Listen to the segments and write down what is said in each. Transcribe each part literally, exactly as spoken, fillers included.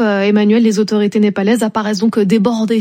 Emmanuel, les autorités népalaises apparaissent donc débordées.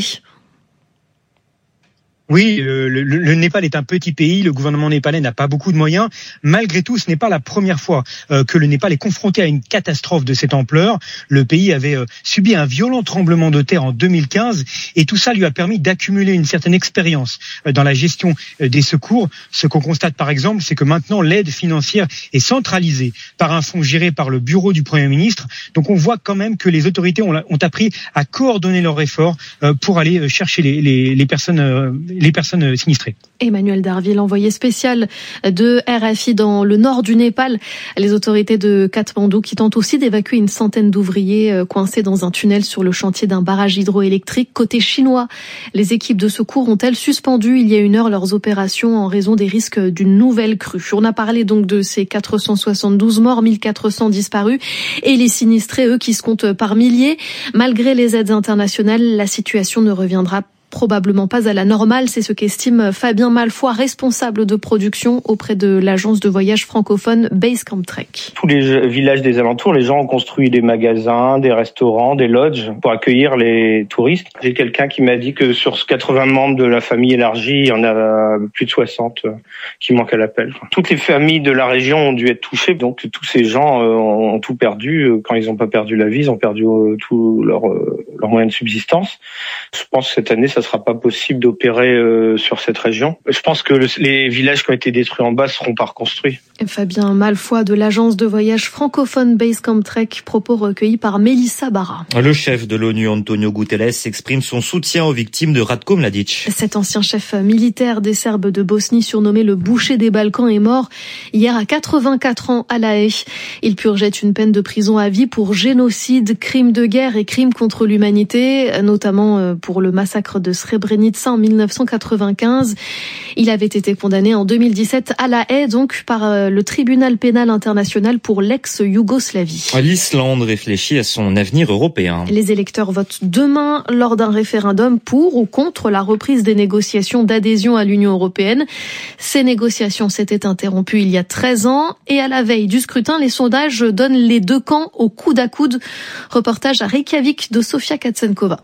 Oui, le, le, le Népal est un petit pays, le gouvernement népalais n'a pas beaucoup de moyens. Malgré tout, ce n'est pas la première fois euh, que le Népal est confronté à une catastrophe de cette ampleur. Le pays avait euh, subi un violent tremblement de terre en deux mille quinze et tout ça lui a permis d'accumuler une certaine expérience euh, dans la gestion euh, des secours. Ce qu'on constate par exemple, c'est que maintenant l'aide financière est centralisée par un fonds géré par le bureau du Premier ministre. Donc on voit quand même que les autorités ont, ont appris à coordonner leurs efforts euh, pour aller chercher les, les, les personnes euh, les personnes sinistrées. Emmanuel Darville, envoyé spécial de R F I dans le nord du Népal. Les autorités de Katmandou qui tentent aussi d'évacuer une centaine d'ouvriers coincés dans un tunnel sur le chantier d'un barrage hydroélectrique. Côté chinois, les équipes de secours ont-elles suspendu il y a une heure leurs opérations en raison des risques d'une nouvelle crue. On a parlé donc de ces quatre cent soixante-douze morts, mille quatre cents disparus et les sinistrés, eux, qui se comptent par milliers. Malgré les aides internationales, la situation ne reviendra pas probablement pas à la normale, c'est ce qu'estime Fabien Malfoy, responsable de production auprès de l'agence de voyage francophone Basecamp Trek. Tous les villages des alentours, les gens ont construit des magasins, des restaurants, des lodges pour accueillir les touristes. J'ai quelqu'un qui m'a dit que sur quatre-vingts membres de la famille élargie, il y en a plus de soixante qui manquent à l'appel. Toutes les familles de la région ont dû être touchées, donc tous ces gens ont tout perdu. Quand ils n'ont pas perdu la vie, ils ont perdu tout leur, leur moyen de subsistance. Je pense que cette année, ça sera pas possible d'opérer euh, sur cette région. Je pense que le, les villages qui ont été détruits en bas seront pas reconstruits. Fabien Malfoy de l'agence de voyage francophone Basecamp Trek, propos recueillis par Mélissa Barra. Le chef de l'ONU, Antonio Guterres, exprime son soutien aux victimes de Ratko Mladic. Cet ancien chef militaire des Serbes de Bosnie, surnommé le boucher des Balkans, est mort hier à quatre-vingt-quatre ans à La Haye. Il purgeait une peine de prison à vie pour génocide, crimes de guerre et crimes contre l'humanité, notamment pour le massacre de Srebrenica en mille neuf cent quatre-vingt-quinze. Il avait été condamné en deux mille dix-sept à La Haye, donc par le tribunal pénal international pour l'ex-Yougoslavie. L'Islande réfléchit à son avenir européen. Les électeurs votent demain lors d'un référendum pour ou contre la reprise des négociations d'adhésion à l'Union européenne. Ces négociations s'étaient interrompues il y a treize ans et à la veille du scrutin, les sondages donnent les deux camps au coude à coude. Reportage à Reykjavik de Sofia Katsenkova.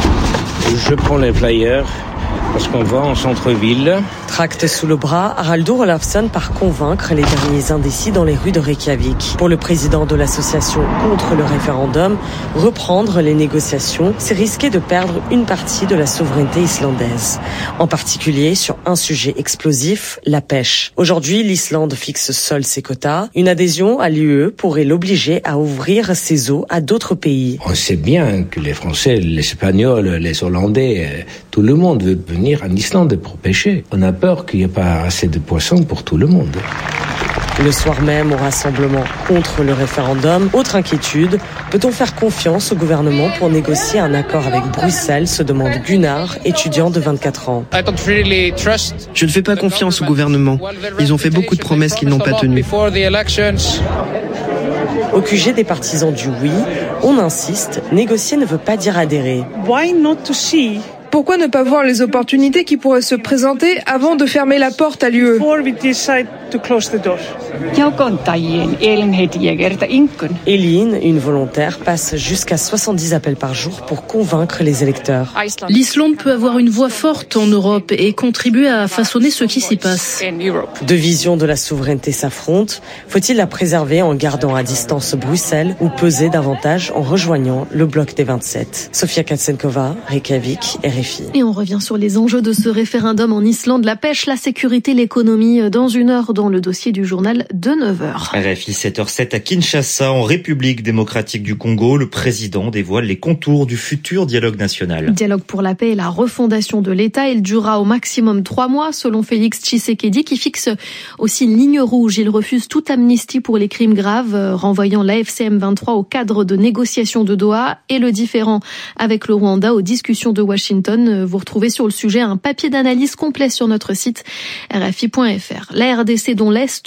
Je prends les flyers parce qu'on va en centre-ville. Tracte sous le bras, Haraldur Olafsson part convaincre les derniers indécis dans les rues de Reykjavik. Pour le président de l'association contre le référendum, reprendre les négociations, c'est risquer de perdre une partie de la souveraineté islandaise. En particulier sur un sujet explosif, la pêche. Aujourd'hui, l'Islande fixe seule ses quotas. Une adhésion à l'U E pourrait l'obliger à ouvrir ses eaux à d'autres pays. On sait bien que les Français, les Espagnols, les Hollandais, tout le monde veut venir en Islande pour pêcher. On a peur qu'il n'y ait pas assez de poissons pour tout le monde. Le soir même, au rassemblement contre le référendum, autre inquiétude, peut-on faire confiance au gouvernement pour négocier un accord avec Bruxelles, se demande Gunnar, étudiant de vingt-quatre ans. Je ne fais pas confiance au gouvernement. Ils ont fait beaucoup de promesses qu'ils n'ont pas tenues. Au Q G des partisans du oui, on insiste, négocier ne veut pas dire adhérer. Pourquoi ne pas voir les opportunités qui pourraient se présenter avant de fermer la porte à l'U E ? Elin, une volontaire, passe jusqu'à soixante-dix appels par jour pour convaincre les électeurs. L'Islande peut avoir une voix forte en Europe et contribuer à façonner ce qui s'y passe. Deux visions de la souveraineté s'affrontent. Faut-il la préserver en gardant à distance Bruxelles ou peser davantage en rejoignant le bloc des vingt-sept ? Sofia Katsenkova, Reykjavik, R F I. Et on revient sur les enjeux de ce référendum en Islande, la pêche, la sécurité, l'économie, dans une heure dans le dossier du journal de neuf heures. R F I sept heures zéro sept à Kinshasa, en République démocratique du Congo, le président dévoile les contours du futur dialogue national. Dialogue pour la paix et la refondation de l'État. Il durera au maximum trois mois, selon Félix Tshisekedi, qui fixe aussi une ligne rouge. Il refuse toute amnistie pour les crimes graves, renvoyant l'A F C M vingt-trois au cadre de négociation de Doha et le différend avec le Rwanda aux discussions de Washington. Vous retrouvez sur le sujet un papier d'analyse complet sur notre site R F I point F R. La R D C, dont l'Est du pays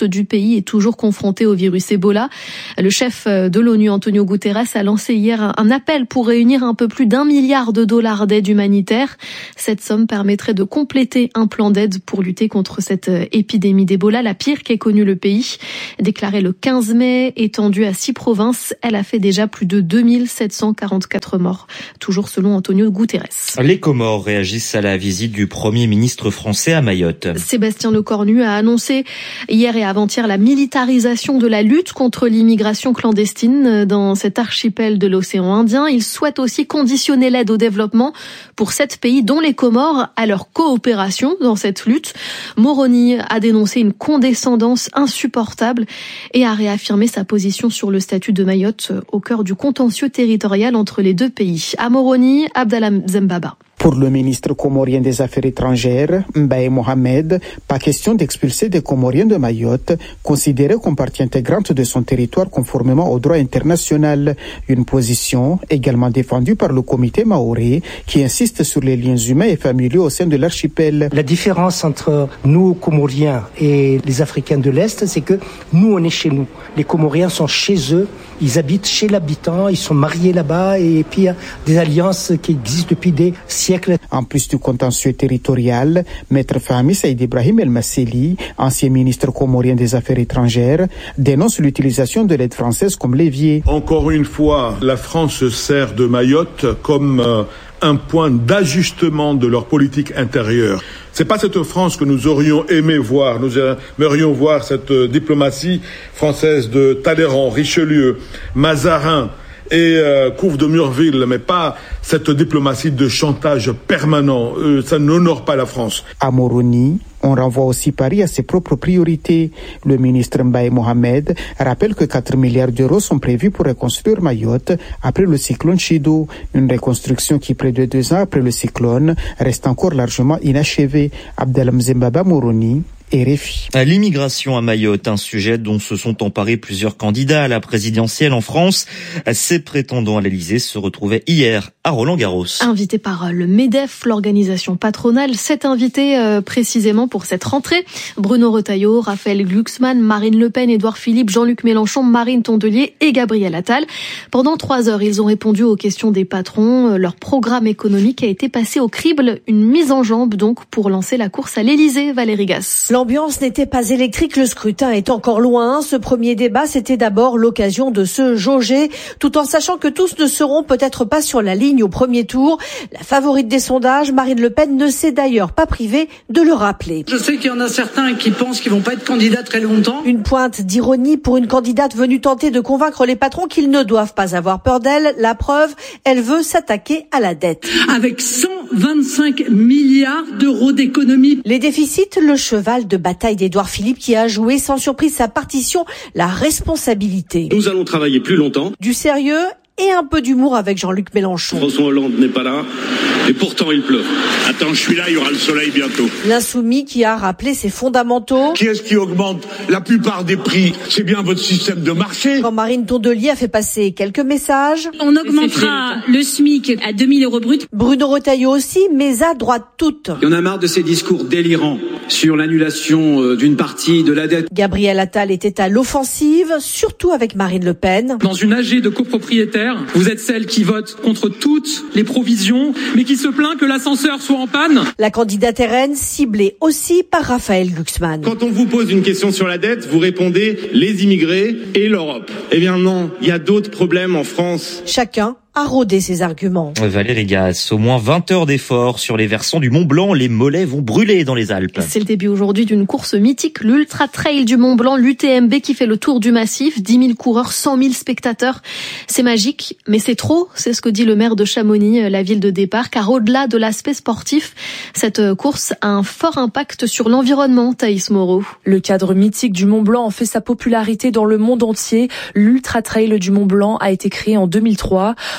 pays est toujours confronté au virus Ebola. Le chef de l'ONU, Antonio Guterres, a lancé hier un appel pour réunir un peu plus d'un milliard de dollars d'aide humanitaire. Cette somme permettrait de compléter un plan d'aide pour lutter contre cette épidémie d'Ebola, la pire qu'ait connue le pays. Déclarée le quinze mai, étendue à six provinces, elle a fait déjà plus de deux mille sept cent quarante-quatre morts, toujours selon Antonio Guterres. Les Comores réagissent à la visite du Premier ministre français à Mayotte. Sébastien Lecornu a annoncé hier et avant-hier la militarisation de la lutte contre l'immigration clandestine dans cet archipel de l'océan Indien. Il souhaite aussi conditionner l'aide au développement pour sept pays, dont les Comores, à leur coopération dans cette lutte. Moroni a dénoncé une condescendance insupportable et a réaffirmé sa position sur le statut de Mayotte au cœur du contentieux territorial entre les deux pays. À Moroni, Abdallah Zembaba. Pour le ministre comorien des Affaires étrangères, Mbaye Mohamed, pas question d'expulser des Comoriens de Mayotte, considérés comme partie intégrante de son territoire conformément au droit international. Une position également défendue par le comité maoré, qui insiste sur les liens humains et familiaux au sein de l'archipel. La différence entre nous, Comoriens, et les Africains de l'Est, c'est que nous, on est chez nous. Les Comoriens sont chez eux, ils habitent chez l'habitant, ils sont mariés là-bas, et puis il y a des alliances qui existent depuis des siècles. En plus du contentieux territorial, Maître Fahmi Saïd Ibrahim El Masseli, ancien ministre comorien des Affaires étrangères, dénonce l'utilisation de l'aide française comme levier. Encore une fois, la France se sert de Mayotte comme euh, un point d'ajustement de leur politique intérieure. C'est pas cette France que nous aurions aimé voir. Nous aimerions voir cette diplomatie française de Talleyrand, Richelieu, Mazarin et euh, Couve de Murville, mais pas cette diplomatie de chantage permanent. Euh, ça n'honore pas la France. À Moroni, on renvoie aussi Paris à ses propres priorités. Le ministre Mbaye Mohamed rappelle que quatre milliards d'euros sont prévus pour reconstruire Mayotte après le cyclone Chido. Une reconstruction qui, près de deux ans après le cyclone, reste encore largement inachevée. Abdelham Zembaba, Moroni. R F I. L'immigration à Mayotte, un sujet dont se sont emparés plusieurs candidats à la présidentielle en France. Ces prétendants à l'Elysée se retrouvaient hier à Roland-Garros. Invité par le MEDEF, l'organisation patronale, sept invités euh, précisément pour cette rentrée. Bruno Retailleau, Raphaël Glucksmann, Marine Le Pen, Édouard Philippe, Jean-Luc Mélenchon, Marine Tondelier et Gabriel Attal. Pendant trois heures, ils ont répondu aux questions des patrons. Leur programme économique a été passé au crible. Une mise en jambe donc pour lancer la course à l'Elysée. Valérie Gasse. L'ambiance n'était pas électrique, le scrutin est encore loin. Ce premier débat, c'était d'abord l'occasion de se jauger, tout en sachant que tous ne seront peut-être pas sur la ligne au premier tour. La favorite des sondages, Marine Le Pen, ne s'est d'ailleurs pas privée de le rappeler. Je sais qu'il y en a certains qui pensent qu'ils vont pas être candidats très longtemps. Une pointe d'ironie pour une candidate venue tenter de convaincre les patrons qu'ils ne doivent pas avoir peur d'elle. La preuve, elle veut s'attaquer à la dette. Avec cent vingt-cinq milliards d'euros d'économies. Les déficits, le cheval de bataille d'Édouard Philippe qui a joué sans surprise sa partition, la responsabilité. Nous allons travailler plus longtemps. Du sérieux et un peu d'humour avec Jean-Luc Mélenchon. François Hollande n'est pas là, et pourtant il pleut. Attends, je suis là, il y aura le soleil bientôt. L'insoumis qui a rappelé ses fondamentaux. Qui est-ce qui augmente la plupart des prix? C'est bien votre système de marché. Quand Marine Tondelier a fait passer quelques messages. On augmentera le SMIC à deux mille euros brut. Bruno Retailleau aussi, mais à droite toute. Il y en a marre de ces discours délirants sur l'annulation d'une partie de la dette. Gabriel Attal était à l'offensive, surtout avec Marine Le Pen. Dans une A G de copropriétaires, vous êtes celle qui vote contre toutes les provisions, mais qui se plaint que l'ascenseur soit en panne. La candidate R N ciblée aussi par Raphaël Glucksmann. Quand on vous pose une question sur la dette, vous répondez les immigrés et l'Europe. Eh bien non, il y a d'autres problèmes en France. Chacun a rodé ses arguments. Valérie Gasse, au moins vingt heures d'efforts sur les versants du Mont Blanc. Les mollets vont brûler dans les Alpes. C'est le début aujourd'hui d'une course mythique, l'Ultra Trail du Mont Blanc, l'U T M B qui fait le tour du massif. dix mille coureurs, cent mille spectateurs. C'est magique, mais c'est trop. C'est ce que dit le maire de Chamonix, la ville de départ. Car au-delà de l'aspect sportif, cette course a un fort impact sur l'environnement, Thaïs Moreau. Le cadre mythique du Mont Blanc en fait sa popularité dans le monde entier. L'Ultra Trail du Mont Blanc a été créé en deux mille trois.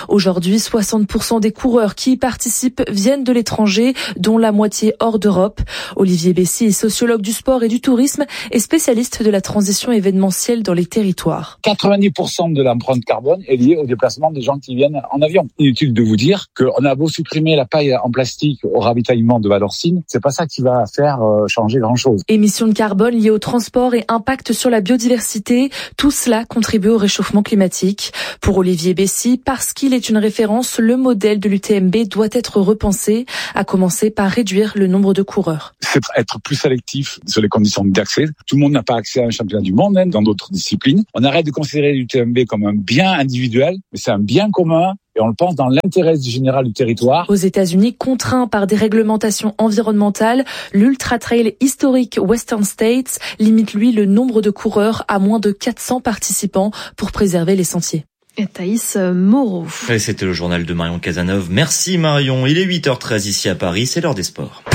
Aujourd'hui, soixante pour cent des coureurs qui y participent viennent de l'étranger, dont la moitié hors d'Europe. Olivier Bessy est sociologue du sport et du tourisme et spécialiste de la transition événementielle dans les territoires. quatre-vingt-dix pour cent de l'empreinte carbone est liée au déplacement des gens qui viennent en avion. Inutile de vous dire qu'on a beau supprimer la paille en plastique au ravitaillement de Valorcine, c'est pas ça qui va faire changer grand-chose. Émissions de carbone liées au transport et impact sur la biodiversité, tout cela contribue au réchauffement climatique. Pour Olivier Bessy, parce qu'il est une référence, le modèle de l'U T M B doit être repensé, à commencer par réduire le nombre de coureurs. C'est être plus sélectif sur les conditions d'accès. Tout le monde n'a pas accès à un championnat du monde, hein, dans d'autres disciplines. On arrête de considérer l'U T M B comme un bien individuel, mais c'est un bien commun. Et on le pense dans l'intérêt général du territoire. Aux États-Unis, contraint par des réglementations environnementales, l'Ultra Trail historique Western States limite lui le nombre de coureurs à moins de quatre cents participants pour préserver les sentiers. Et Thaïs Moreau. Et c'était le journal de Marion Cazeneuve. Merci Marion. Il est huit heures treize ici à Paris, c'est l'heure des sports.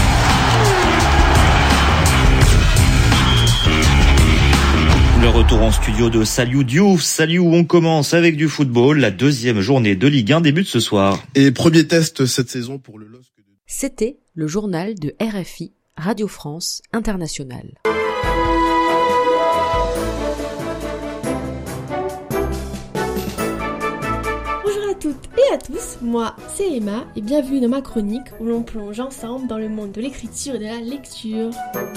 Le retour en studio de Saliou Diouf. Saliou, on commence avec du football. La deuxième journée de Ligue un débute ce soir. Et premier test cette saison pour le L O S C. C'était le journal de R F I, Radio France Internationale. Bonjour à toutes et à tous, moi c'est Emma et bienvenue dans ma chronique où l'on plonge ensemble dans le monde de l'écriture et de la lecture.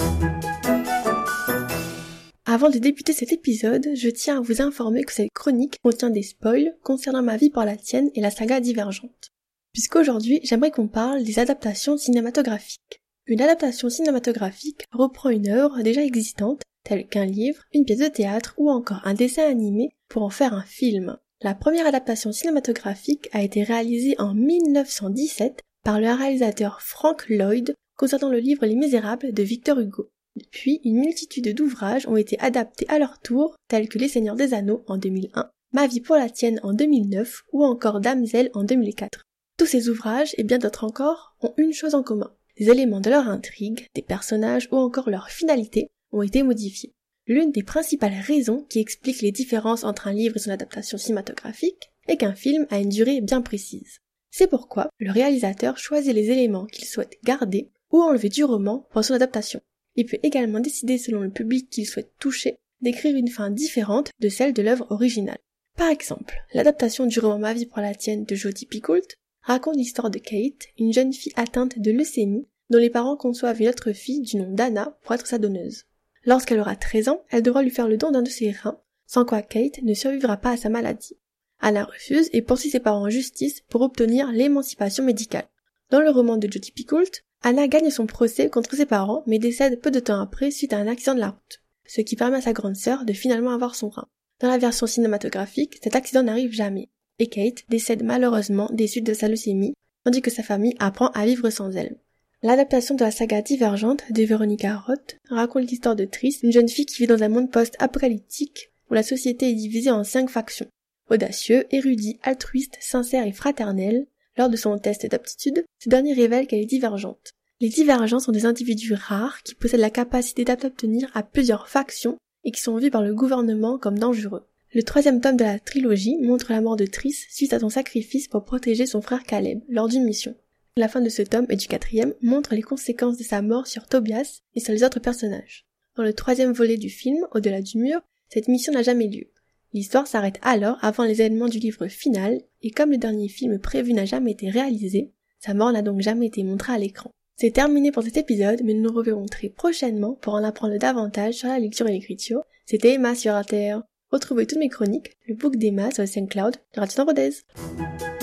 Avant de débuter cet épisode, je tiens à vous informer que cette chronique contient des spoils concernant Ma vie pour la tienne et la saga Divergente. Puisqu'aujourd'hui, j'aimerais qu'on parle des adaptations cinématographiques. Une adaptation cinématographique reprend une œuvre déjà existante, telle qu'un livre, une pièce de théâtre ou encore un dessin animé pour en faire un film. La première adaptation cinématographique a été réalisée en mille neuf cent dix-sept par le réalisateur Frank Lloyd concernant le livre Les Misérables de Victor Hugo. Depuis, une multitude d'ouvrages ont été adaptés à leur tour, tels que Les Seigneurs des Anneaux en deux mille un, Ma vie pour la tienne en deux mille neuf ou encore Damsel en deux mille quatre. Tous ces ouvrages, et bien d'autres encore, ont une chose en commun. Des éléments de leur intrigue, des personnages ou encore leur finalité ont été modifiés. L'une des principales raisons qui explique les différences entre un livre et son adaptation cinématographique est qu'un film a une durée bien précise. C'est pourquoi le réalisateur choisit les éléments qu'il souhaite garder ou enlever du roman pour son adaptation. Il peut également décider selon le public qu'il souhaite toucher d'écrire une fin différente de celle de l'œuvre originale. Par exemple, l'adaptation du roman Ma vie pour la tienne de Jodi Picoult raconte l'histoire de Kate, une jeune fille atteinte de leucémie dont les parents conçoivent une autre fille du nom d'Anna pour être sa donneuse. Lorsqu'elle aura treize ans, elle devra lui faire le don d'un de ses reins, sans quoi Kate ne survivra pas à sa maladie. Anna refuse et poursuit ses parents en justice pour obtenir l'émancipation médicale. Dans le roman de Jodi Picoult, Anna gagne son procès contre ses parents mais décède peu de temps après suite à un accident de la route, ce qui permet à sa grande sœur de finalement avoir son rein. Dans la version cinématographique, cet accident n'arrive jamais, et Kate décède malheureusement des suites de sa leucémie, tandis que sa famille apprend à vivre sans elle. L'adaptation de la saga Divergente de Veronica Roth raconte l'histoire de Tris, une jeune fille qui vit dans un monde post-apocalyptique où la société est divisée en cinq factions. Audacieux, érudit, altruiste, sincère et fraternel, lors de son test d'aptitude, ce dernier révèle qu'elle est divergente. Les divergents sont des individus rares qui possèdent la capacité d'appartenir à plusieurs factions et qui sont vus par le gouvernement comme dangereux. Le troisième tome de la trilogie montre la mort de Tris suite à son sacrifice pour protéger son frère Caleb lors d'une mission. La fin de ce tome et du quatrième montre les conséquences de sa mort sur Tobias et sur les autres personnages. Dans le troisième volet du film, Au-delà du mur, cette mission n'a jamais lieu. L'histoire s'arrête alors avant les événements du livre final, et comme le dernier film prévu n'a jamais été réalisé, sa mort n'a donc jamais été montrée à l'écran. C'est terminé pour cet épisode, mais nous nous reverrons très prochainement pour en apprendre davantage sur la lecture et l'écriture. C'était Emma sur Inter. Retrouvez toutes mes chroniques, le book d'Emma sur le SoundCloud de Radio Rodez.